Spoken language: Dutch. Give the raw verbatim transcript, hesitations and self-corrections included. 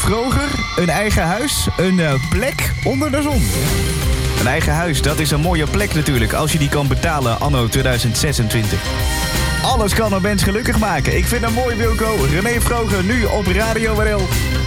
Vroger, een eigen huis, een uh, plek onder de zon. Een eigen huis, dat is een mooie plek natuurlijk, als je die kan betalen anno tweeduizend zesentwintig. Alles kan een mens gelukkig maken. Ik vind het mooi, Wilco. René Vroger, nu op Radio W N L.